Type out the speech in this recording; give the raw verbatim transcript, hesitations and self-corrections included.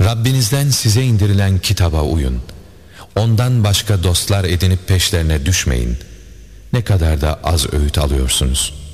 Rabbinizden size indirilen kitaba uyun. Ondan başka dostlar edinip peşlerine düşmeyin. Ne kadar da az öğüt alıyorsunuz.